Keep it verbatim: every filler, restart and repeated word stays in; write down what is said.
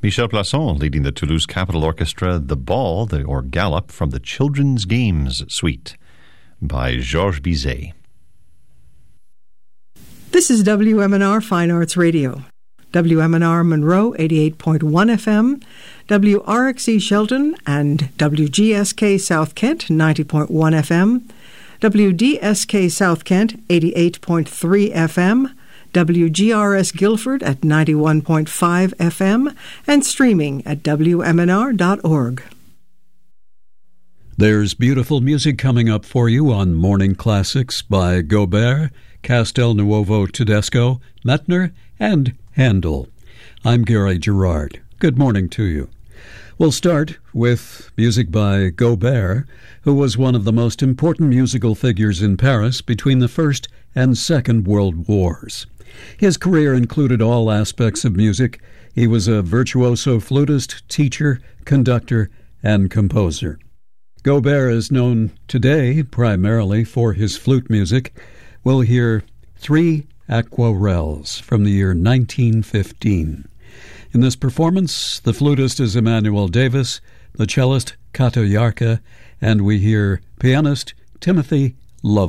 Michel Plasson leading the Toulouse Capitol Orchestra, The Ball, the, or Gallop, from the Children's Games Suite by Georges Bizet. This is W M N R Fine Arts Radio. W M N R Monroe, eighty-eight point one F M, W R X E Shelton, and W G S K South Kent, ninety point one F M, W D S K South Kent, eighty-eight point three F M, W G R S Guilford at ninety-one point five F M, and streaming at W M N R dot org. There's beautiful music coming up for you on Morning Classics by Gaubert, Castelnuovo Tedesco, Mettner, and Handel. I'm Gary Gerard. Good morning to you. We'll start with music by Gaubert, who was one of the most important musical figures in Paris between the First and Second World Wars. His career included all aspects of music. He was a virtuoso flutist, teacher, conductor, and composer. Gaubert is known today primarily for his flute music. We'll hear three aquarelles from the year nineteen fifteen. In this performance, the flutist is Emmanuel Davis, the cellist Kato Yarka, and we hear pianist Timothy Love.